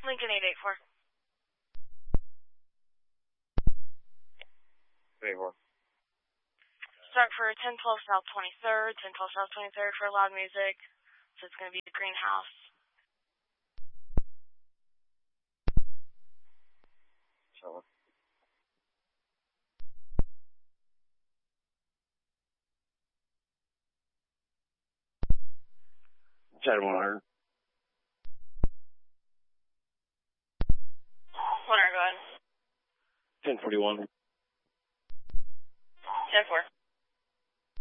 Lincoln 884. 84. Start for 1012 South 23rd, 1012 South 23rd for loud music. So it's going to be the greenhouse. So. Chad 100. 100, go ahead. 1041. 10-4.